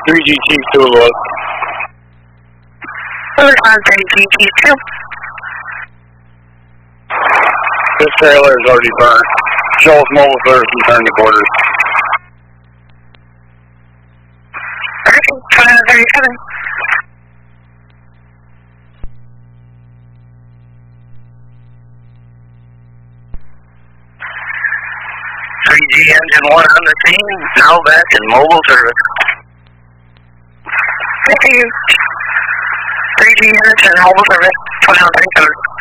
3G Chief 2 of us. On 3G Chief 2. This trailer is already burned. Show us mobile service and turn to quarters. 37. 3G engine 1 on the scene, now back in mobile service. Thank you. 3G engine mobile service, 2937.